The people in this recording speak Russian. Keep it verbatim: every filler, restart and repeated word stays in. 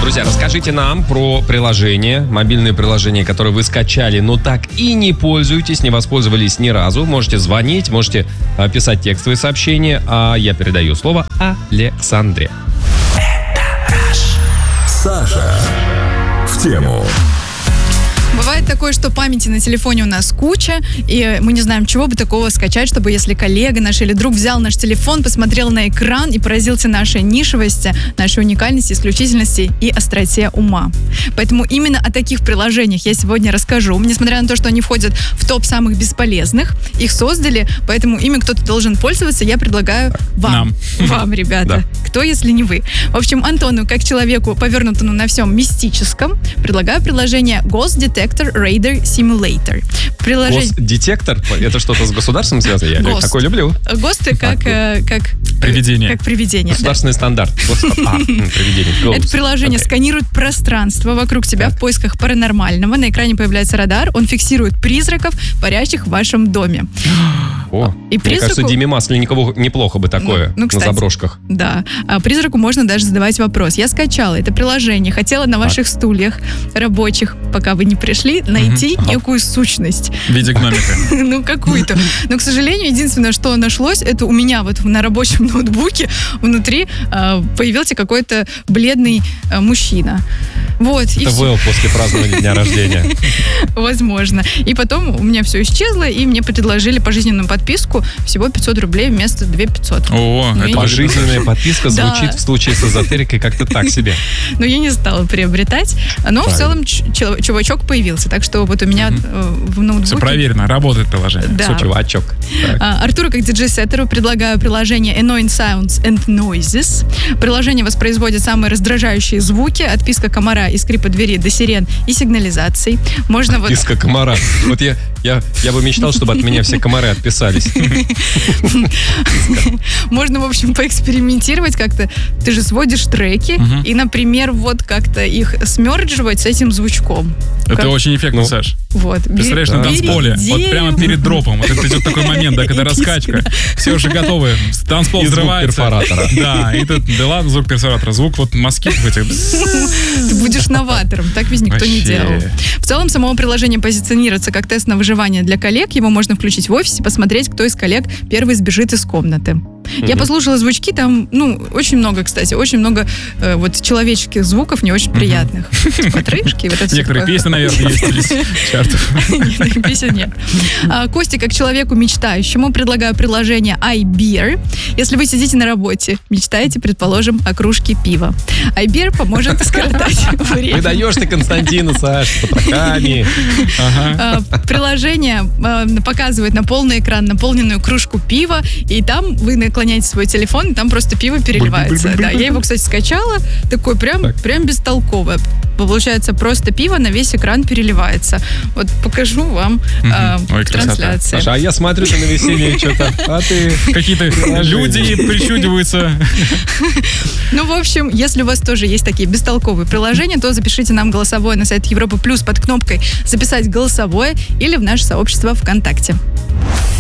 Друзья, расскажите нам про приложение, мобильное приложение, которое вы скачали, но так и не пользуетесь, не воспользовались ни разу. Можете звонить, можете писать текстовые сообщения, а я передаю слово Александре. Саша в тему. Бывает такое, что памяти на телефоне у нас куча, и мы не знаем, чего бы такого скачать, чтобы если коллега наш или друг взял наш телефон, посмотрел на экран и поразился нашей нишевости, нашей уникальности, исключительности и остроте ума. Поэтому именно о таких приложениях я сегодня расскажу. Несмотря на то, что они входят в топ самых бесполезных, их создали, поэтому ими кто-то должен пользоваться, я предлагаю вам. Нам. Вам, ребята. Да. Кто, если не вы? В общем, Антону, как человеку, повернутому на всем мистическом, предлагаю приложение Ghost Detector Radar Simulator. Приложение... Госдетектор? Это что-то с государством связано? Я Гост. такое люблю. ГОСТы как, э, как... Привидение. Как привидение. Государственный Да. стандарт. Гост- А, привидение. Ghost. Это приложение Окей. сканирует пространство вокруг тебя Так. в поисках паранормального. На экране появляется радар, он фиксирует призраков, парящих в вашем доме. О, И мне призраку- кажется, Диме Масленникову неплохо бы такое Ну, ну, кстати. на заброшках. Да. А призраку можно даже задавать вопрос. Я скачала это приложение, хотела на ваших стульях рабочих, пока вы не пришли, найти Ага. некую сущность. В виде гномика. Ну, какую-то. Но, к сожалению, единственное, что нашлось, это у меня вот на рабочем ноутбуке внутри э, появился какой-то бледный э, мужчина. Вот. и Это всё. Вэл после празднования дня рождения. Возможно. И потом у меня все исчезло, и мне предложили пожизненную подписку всего пятьсот рублей вместо две тысячи пятьсот. О, Ну, это и- Пожизненная подписка Да. звучит в случае с эзотерикой как-то так себе. Но я не стала приобретать. Но в Правильно. целом ч- чел- чувачок появился. Так что вот у меня э, в все ноутбуке... проверено, работает приложение. Да. Супер. Чувачок. Так. А, Артуру, как диджей-сеттеру, предлагаю приложение Annoying Sounds and Noises. Приложение воспроизводит самые раздражающие звуки, от писка комара и скрипа двери до сирен и сигнализаций. Можно вот... Писка комара. Вот я, я, я бы мечтал, чтобы от меня все комары отписались. Можно, в общем, поэкспериментировать как-то. Ты же сводишь треки Мгм. и, например, вот как-то их смердживать с этим звучком. Это Как- очень эффектно, Ну. Саш. Вот. Представляешь, на Бери- танцполе, вот берем. прямо перед дропом, вот это идет такой момент, да, когда раскачка, все уже готовы, танцпол И звук взрывается. перфоратора. Да, и тут, да ладно, звук перфоратора, звук вот москитов этих. Ты будешь новатором. Так ведь никто не Вообще. делал. В целом, само приложение позиционируется как тест на выживание для коллег. Его можно включить в офисе, посмотреть, кто из коллег первый сбежит из комнаты. Я послушала звучки, там, ну, очень много, кстати, очень много э, вот человеческих звуков не очень приятных. Отрыжки, вот это всё Некоторые такое. песни, наверное, есть из чартов. Нет, песен нет. А, Косте, как человеку мечтающему, предлагаю приложение iBeer. Если вы сидите на работе, мечтаете, предположим, о кружке пива. iBeer поможет скоротать время. Выдаешь ты Константина, Саш, с потрохами. Ага. А, Приложение а, показывает на полный экран наполненную кружку пива, и там вы наклоняете свой телефон, и там просто пиво переливается. Да, я его, кстати, скачала, такой прям, Так. прям бестолковое. Получается, просто пиво на весь экран переливается. Вот покажу вам а, Мгм. Ой, в красота. трансляции. Саша, а я смотрю, ты на веселье что-то. А ты... Какие-то люди причудиваются. Ну, в общем, если у вас тоже есть такие бестолковые приложения, то запишите нам голосовое на сайт Европа Плюс под кнопкой «Записать голосовое» или в наше сообщество ВКонтакте.